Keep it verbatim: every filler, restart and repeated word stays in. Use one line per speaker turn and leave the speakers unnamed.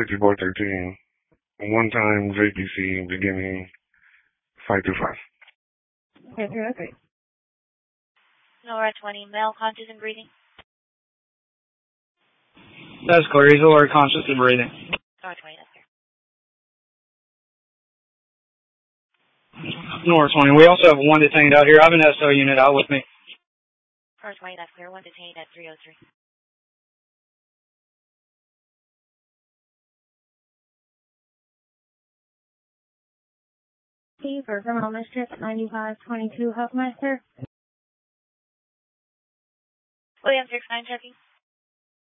sixty board thirteen. One time J P C beginning five two five.
Okay, three oh three.
Nora twenty, male conscious and breathing.
That's clear. He's alert, conscious and breathing.
Nora twenty, that's clear.
Nora twenty. We also have one detained out here. I have an S O unit out with me.
Nora twenty, that's clear. One detained at three oh three.
P for criminal mischief, ninety-five twenty-two Huffmeister.
William six nine checking.